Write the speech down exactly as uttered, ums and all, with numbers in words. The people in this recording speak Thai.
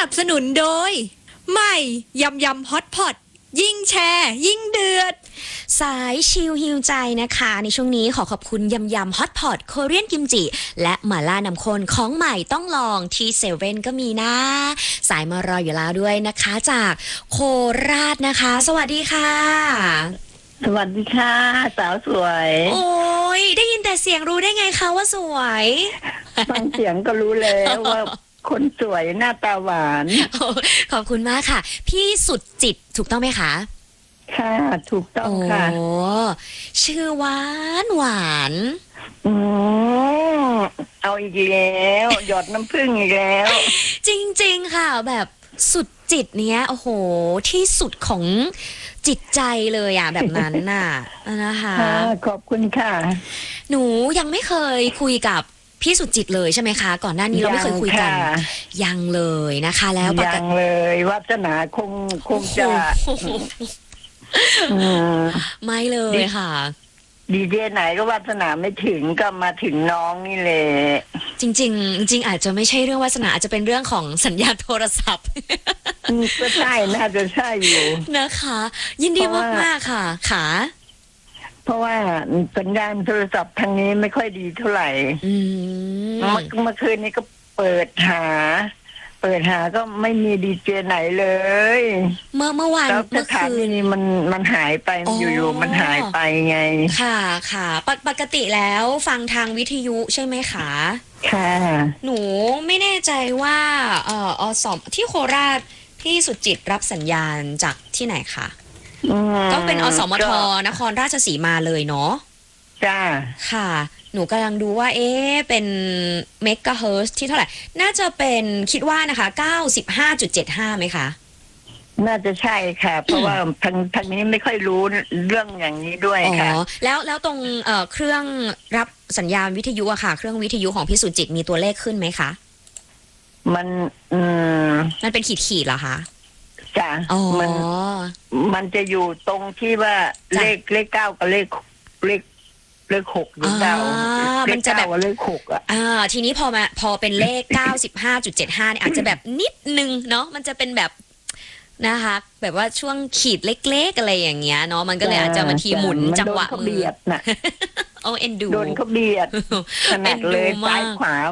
บสนุนโดยใหม่ยำยำฮอตพอตยิ่งแชร์ยิ่งเดือดสายชิลฮิวใจนะคะในช่วงนี้ขอขอบคุณยำยำฮอตพอตโคเรียนกิมจิและหม่าล่าน้ำข้นของใหม่ต้องลองที่เซเว่นก็มีนะสายมารออยู่แล้วด้วยนะคะจากโคราชนะคะสวัสดีค่ะสวัสดีค่ะสาวสวยโอ้ยได้ยินแต่เสียงรู้ได้ไงคะว่าสวยฟังเสียงก็รู้แล้วว่าคนสวยหน้าตาหวานขอบคุณมากค่ะพี่สุดจิตถูกต้องไหมคะค่ะถูกต้องค่ะโอ้ชื่อหวานหวานอืมเอาอีกแล้วหยอดน้ำผึ้งอีกแล้วจริงๆค่ะแบบสุดจิตเนี้ยโอ้โหที่สุดของจิตใจเลยอ่ะแบบนั้นน่ะนะคะขอบคุณค่ะหนูยังไม่เคยคุยกับพี่สุดจิตเลยใช่ไหมคะก่อนหน้านี้เราไม่เคยคุยกันยังเลยนะคะแล้วยังเลยวาสนาคงคงจะไม่เลยค่ะดีเจไหนก็วาสนาไม่ถึงก็มาถึงน้องนี่เลยจริงๆจริงอาจจะไม่ใช่เรื่องวาสนาอาจจะเป็นเรื่องของสัญญาณโทรศัพท์ก็ใช่น่าจะใช่อยู่นะคะยินดีมากๆค่ะค่ะเพราะว่าสัญญาณโทรศัพท์ทางนี้ไม่ค่อยดีเท่าไหร่เมื่อเมื่อคืนนี้ก็เปิดหาเปิดหาก็ไม่มีดีเจไหนเลยเมื่อเมื่อวานแล้วสถานีนี้มันมันหายไปอยู่ๆมันหายไปไงค่ะค่ะปปกติแล้วฟังทางวิทยุใช่ไหมคะค่ะหนูไม่แน่ใจว่าเอ่ออสมที่โคราชพี่สุจิตรับสัญญาณจากที่ไหนคะต้องเป็นอสมทนครราชสีมาเลยเนาะจ้าค่ะหนูกำลังดูว่าเอ๊ะเป็นเมกะเฮิรตซ์ที่เท่าไหร่น่าจะเป็นคิดว่านะคะ เก้าสิบห้าจุดเจ็ดห้า ไหมคะน่าจะใช่ค่ะเพราะว่าทางทางนี้ไม่ค่อยรู้เรื่องอย่างนี้ด้วยค่ะอ๋อแล้วแล้วตรงเอ่อเครื่องรับสัญญาณวิทยุอะค่ะเครื่องวิทยุของพี่สุจิตมีตัวเลขขึ้นไหมคะมันอืมมันเป็นขีดขีดเหรอคะจ้ะมันมันจะอยู่ตรงที่ว่าเลขเลขเก้ากับเลขเลขเลขหกหรือเก้ามันจะแบบเลขหกอ่ะอ่าทีนี้พอมาพอเป็นเลข เก้าสิบห้าจุดเจ็ดห้า เนี่ยอาจจะแบบนิดนึงเนาะมันจะเป็นแบบนะคะแบบว่าช่วงขีดเล็กๆอะไรอย่างเงี้ยเนาะมันก็เลยอาจจะมาทีหมุนจังหวะมือโดนเขาเบียดน่ะโอ้เอ็นดูโดนเขาเบียดขนาดเลยซ้ายขวา